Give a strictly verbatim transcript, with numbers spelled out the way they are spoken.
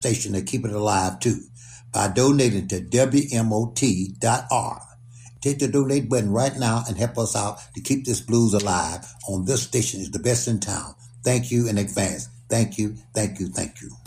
station to keep it alive too by donating to W M O T dot org. Take the donate button right now and help us out to keep this blues alive on this station. Is the best in town. Thank you in advance. Thank you, thank you, thank you.